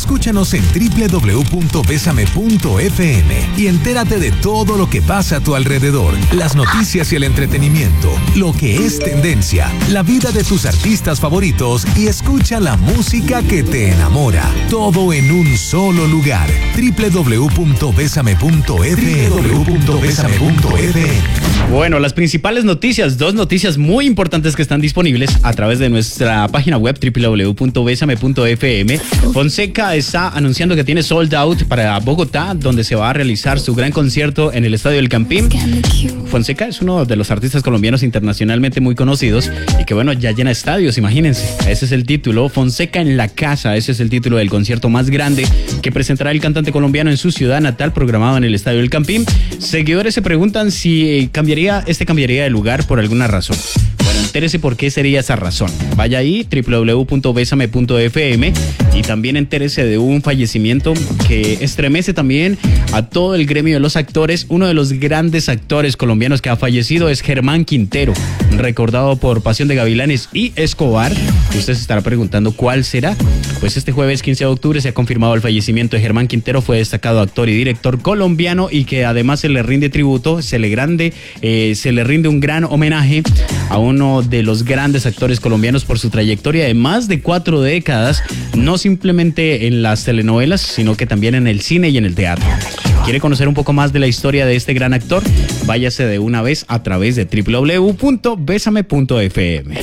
Escúchanos en www.besame.fm y entérate de todo lo que pasa a tu alrededor, las noticias y el entretenimiento, lo que es tendencia, la vida de tus artistas favoritos y escucha la música que te enamora. Todo en un solo lugar. www.besame.fm. Bueno, las principales noticias, dos noticias muy importantes que están disponibles a través de nuestra página web www.besame.fm. Fonseca está anunciando que tiene sold out para Bogotá, donde se va a realizar su gran concierto en el Estadio del Campín. Fonseca es uno de los artistas colombianos internacionalmente muy conocidos y que bueno, ya llena estadios, imagínense. Ese es el título, Fonseca en la casa, ese es el título del concierto más grande que presentará el cantante colombiano en su ciudad natal, programado en el Estadio del Campín. Seguidores se preguntan si cambiaría de lugar por alguna razón. Bueno, entérese por qué sería esa razón. Vaya ahí, www.besame.fm, y también entérese de un fallecimiento que estremece también a todo el gremio de los actores. Uno de los grandes actores colombianos que ha fallecido es Germán Quintero, recordado por Pasión de Gavilanes y Escobar. Usted se estará preguntando cuál será. Pues este jueves 15 de octubre se ha confirmado el fallecimiento de Germán Quintero. Fue destacado actor y director colombiano y que además se le rinde tributo, se le rinde un gran homenaje a uno de los grandes actores colombianos por su trayectoria de más de 4 décadas, no simplemente en las telenovelas, sino que también en el cine y en el teatro. ¿Quiere conocer un poco más de la historia de este gran actor? Váyase de una vez a través de www.besame.fm.